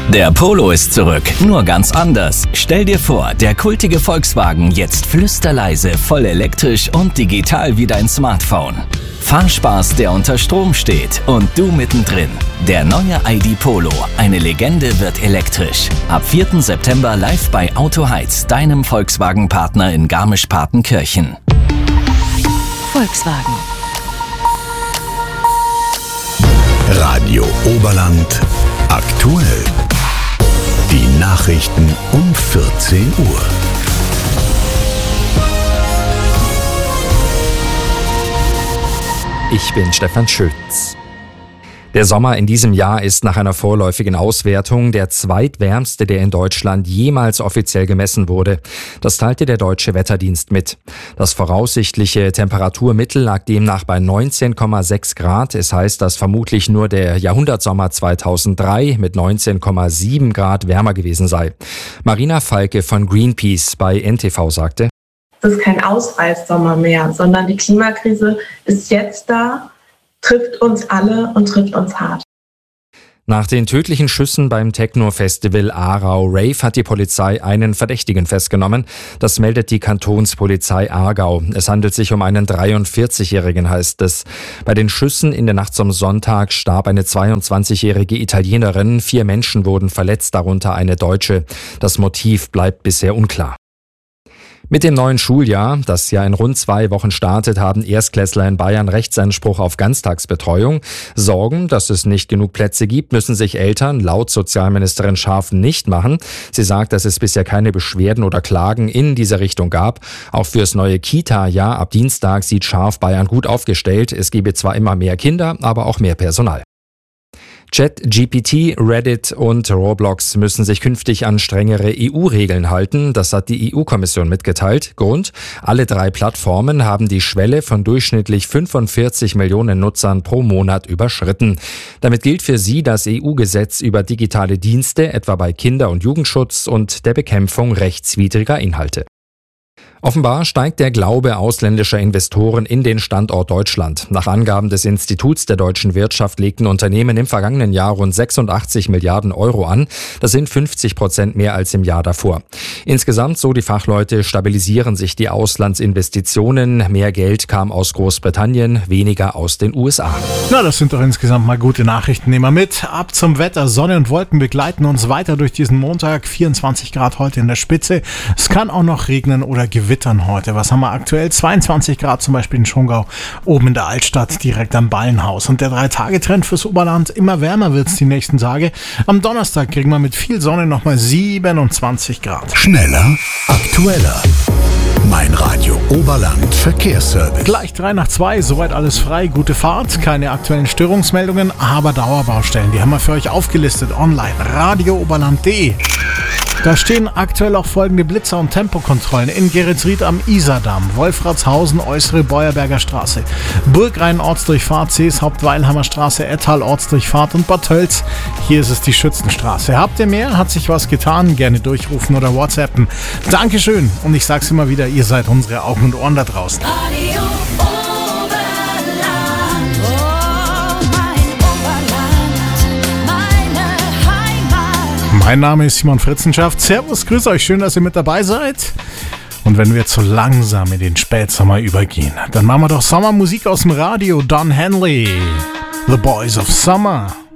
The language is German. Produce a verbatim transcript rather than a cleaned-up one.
Der Polo ist zurück, nur ganz anders. Stell dir vor, der kultige Volkswagen jetzt flüsterleise, voll elektrisch und digital wie dein Smartphone. Fahrspaß, der unter Strom steht und du mittendrin. Der neue I D Polo, eine Legende, wird elektrisch. Ab vierten September live bei Auto Heiz, deinem Volkswagen-Partner in Garmisch-Partenkirchen. Volkswagen. Radio Oberland aktuell. Die Nachrichten um vierzehn Uhr. Ich bin Stefan Schütz. Der Sommer in diesem Jahr ist nach einer vorläufigen Auswertung der zweitwärmste, der in Deutschland jemals offiziell gemessen wurde. Das teilte der Deutsche Wetterdienst mit. Das voraussichtliche Temperaturmittel lag demnach bei neunzehn Komma sechs Grad. Es heißt, dass vermutlich nur der Jahrhundertsommer zweitausenddrei mit neunzehn Komma sieben Grad wärmer gewesen sei. Marina Falke von Greenpeace bei N T V sagte: Das ist kein Ausreißsommer mehr, sondern die Klimakrise ist jetzt da, trifft uns alle und trifft uns hart. Nach den tödlichen Schüssen beim Techno-Festival Aarau Rave hat die Polizei einen Verdächtigen festgenommen. Das meldet die Kantonspolizei Aargau. Es handelt sich um einen dreiundvierzigjährigen, heißt es. Bei den Schüssen in der Nacht zum Sonntag starb eine zweiundzwanzigjährige Italienerin. Vier Menschen wurden verletzt, darunter eine Deutsche. Das Motiv bleibt bisher unklar. Mit dem neuen Schuljahr, das ja in rund zwei Wochen startet, haben Erstklässler in Bayern Rechtsanspruch auf Ganztagsbetreuung. Sorgen, dass es nicht genug Plätze gibt, müssen sich Eltern laut Sozialministerin Scharf nicht machen. Sie sagt, dass es bisher keine Beschwerden oder Klagen in diese Richtung gab. Auch fürs neue Kita-Jahr ab Dienstag sieht Scharf Bayern gut aufgestellt. Es gebe zwar immer mehr Kinder, aber auch mehr Personal. ChatGPT, Reddit und Roblox müssen sich künftig an strengere E U-Regeln halten. Das hat die E U-Kommission mitgeteilt. Grund: alle drei Plattformen haben die Schwelle von durchschnittlich fünfundvierzig Millionen Nutzern pro Monat überschritten. Damit gilt für sie das E U-Gesetz über digitale Dienste, etwa bei Kinder- und Jugendschutz und der Bekämpfung rechtswidriger Inhalte. Offenbar steigt der Glaube ausländischer Investoren in den Standort Deutschland. Nach Angaben des Instituts der deutschen Wirtschaft legten Unternehmen im vergangenen Jahr rund sechsundachtzig Milliarden Euro an. Das sind fünfzig Prozent mehr als im Jahr davor. Insgesamt, so die Fachleute, stabilisieren sich die Auslandsinvestitionen. Mehr Geld kam aus Großbritannien, weniger aus den U S A. Na, das sind doch insgesamt mal gute Nachrichten. Nehmen wir mit. Ab zum Wetter. Sonne und Wolken begleiten uns weiter durch diesen Montag. vierundzwanzig Grad heute in der Spitze. Es kann auch noch regnen oder gewittern. Wittern heute. Was haben wir aktuell? zweiundzwanzig Grad zum Beispiel in Schongau, oben in der Altstadt, direkt am Ballenhaus. Und der Drei-Tage-Trend fürs Oberland, immer wärmer wird es die nächsten Tage. Am Donnerstag kriegen wir mit viel Sonne nochmal siebenundzwanzig Grad. Schneller, aktueller. Mein Radio Oberland Verkehrsservice. Gleich drei nach zwei, soweit alles frei, gute Fahrt, keine aktuellen Störungsmeldungen, aber Dauerbaustellen, die haben wir für euch aufgelistet online, radio oberland punkt de. Da stehen aktuell auch folgende Blitzer- und Tempokontrollen in Geretsried am Isardamm, Wolfratshausen, Äußere Beuerberger Straße, Burgrhein Ortsdurchfahrt, Sees Hauptweilhammer Straße, Ettal Ortsdurchfahrt und Bad Tölz. Hier ist es die Schützenstraße. Habt ihr mehr? Hat sich was getan? Gerne durchrufen oder WhatsAppen. Dankeschön und ich sag's immer wieder, ihr seid unsere Augen und Ohren da draußen. Radio Oberland, oh mein Oberland, meine Heimat. Mein Name ist Simon Fritzenschaft. Servus, grüß euch, schön, dass ihr mit dabei seid. Und wenn wir zu langsam in den Spätsommer übergehen, dann machen wir doch Sommermusik aus dem Radio. Don Henley, The Boys of Summer.